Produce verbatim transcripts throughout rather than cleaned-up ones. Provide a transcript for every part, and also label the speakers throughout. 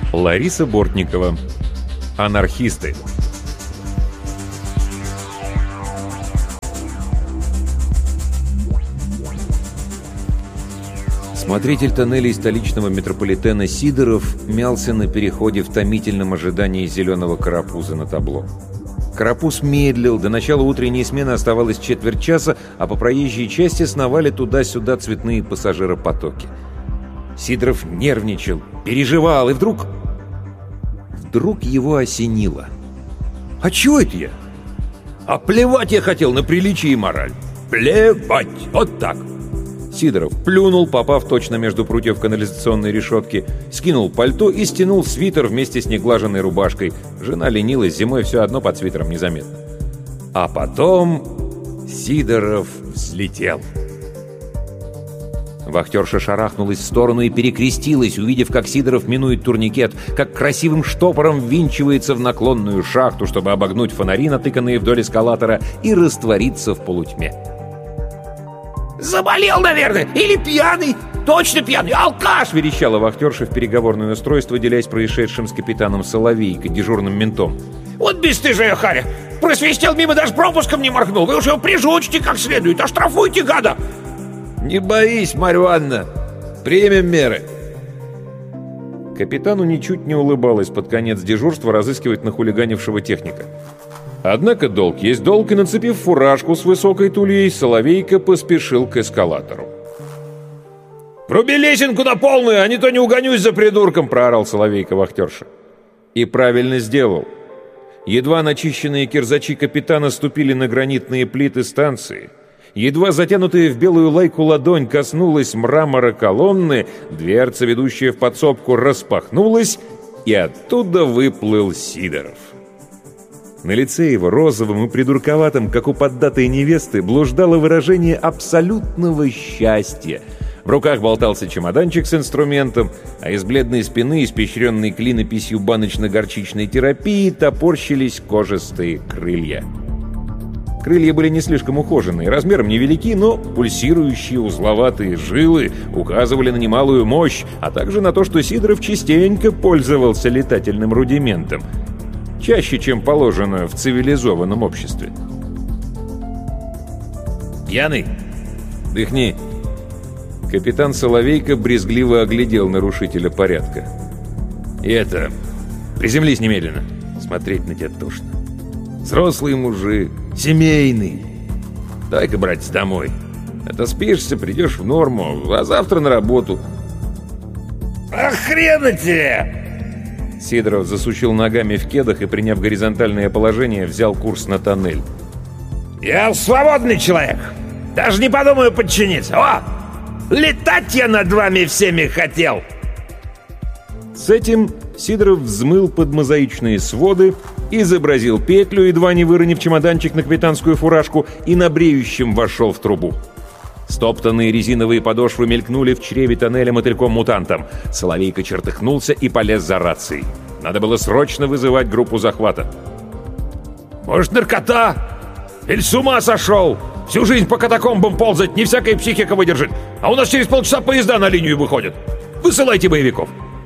Speaker 1: Лариса Бортникова. Анархисты. Смотритель тоннелей столичного метрополитена Сидоров мялся на переходе в томительном ожидании зеленого карапуза на табло. Карапуз медлил, до начала утренней смены оставалось четверть часа, а по проезжей части сновали туда-сюда цветные пассажиропотоки. Сидоров нервничал, переживал, и вдруг... Вдруг его осенило. «А чего это я? А плевать я хотел на приличие и мораль. Плевать! Вот так!» Сидоров плюнул, попав точно между прутьев канализационной решетки, скинул пальто и стянул свитер вместе с неглаженной рубашкой. Жена ленилась, зимой все одно под свитером незаметно. А потом Сидоров взлетел. Вахтерша шарахнулась в сторону и перекрестилась, увидев, как Сидоров минует турникет, как красивым штопором ввинчивается в наклонную шахту, чтобы обогнуть фонари, натыканные вдоль эскалатора, и раствориться в полутьме.
Speaker 2: «Заболел, наверное, или пьяный, точно пьяный, алкаш!» —
Speaker 1: верещала вахтерша в переговорное устройство, делясь происшедшим с капитаном Соловейко, дежурным ментом.
Speaker 2: «Вот бесстыжая харя! Просвистел мимо, даже пропуском не моргнул! Вы уже его прижучите как следует, оштрафуйте, гада!»
Speaker 3: «Не боись, Марья Ивановна, примем меры!»
Speaker 1: Капитану ничуть не улыбалось под конец дежурства разыскивать нахулиганившего техника. Однако долг есть долг, и, нацепив фуражку с высокой тульей, Соловейко поспешил к эскалатору.
Speaker 3: «Вруби лесенку на полную, а не то не угонюсь за придурком!» — проорал Соловейко вахтерша.
Speaker 1: И правильно сделал. Едва начищенные кирзачи капитана ступили на гранитные плиты станции, едва затянутая в белую лайку ладонь коснулась мрамора колонны, дверца, ведущая в подсобку, распахнулась, и оттуда выплыл Сидоров. На лице его, розовым и придурковатым, как у поддатой невесты, блуждало выражение абсолютного счастья. В руках болтался чемоданчик с инструментом, а из бледной спины, испещренной клинописью баночно-горчичной терапии, топорщились кожистые крылья. Крылья были не слишком ухоженные, размером невелики, но пульсирующие узловатые жилы указывали на немалую мощь, а также на то, что Сидоров частенько пользовался летательным рудиментом. Чаще, чем положено в цивилизованном обществе.
Speaker 3: «Пьяный?
Speaker 1: Дыхни!» Капитан Соловейко брезгливо оглядел нарушителя порядка.
Speaker 3: «И это... Приземлись немедленно. Смотреть на тебя тошно. Взрослый мужик, семейный. Дай-ка, братец, домой. Отоспишься, придешь в норму, а завтра на работу».
Speaker 2: «А хрена тебе!»
Speaker 1: Сидоров засучил ногами в кедах и, приняв горизонтальное положение, взял курс на тоннель.
Speaker 2: «Я свободный человек. Даже не подумаю подчиниться. О! Летать я над вами всеми хотел!»
Speaker 1: С этим Сидоров взмыл под мозаичные своды, изобразил петлю, едва не выронив чемоданчик на капитанскую фуражку, и на бреющем вошел в трубу. Стоптанные резиновые подошвы мелькнули в чреве тоннеля мотыльком-мутантом. Соловейко чертыхнулся и полез за рацией. Надо было срочно вызывать группу захвата.
Speaker 3: «Может, наркота? Или с ума сошел? Всю жизнь по катакомбам ползать не всякая психика выдержит. А у нас через полчаса поезда на линию выходят. Высылайте боевиков!»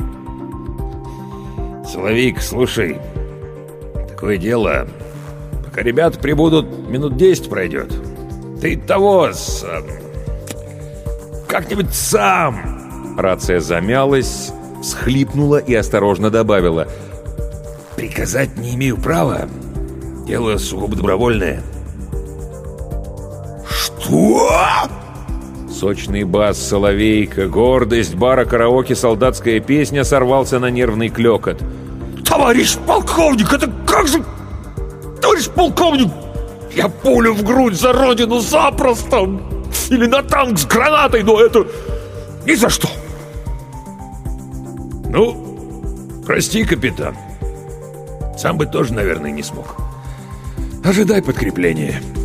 Speaker 2: «Соловейко, слушай, такое дело. Пока ребята прибудут, минут десять пройдет. Ты того с... как-нибудь сам...»
Speaker 1: Рация замялась, всхлипнула и осторожно добавила:
Speaker 2: «Приказать не имею права. Дело сугубо добровольное». «Что?»
Speaker 1: Сочный бас Соловейко, гордость бара караоке «Солдатская песня» сорвался на нервный клёкот.
Speaker 2: «Товарищ полковник, это как же... Товарищ полковник, я пулю в грудь за родину запросто! Или на танк с гранатой, но это... ни за что!»
Speaker 3: «Ну, прости, капитан. Сам бы тоже, наверное, не смог. Ожидай подкрепления».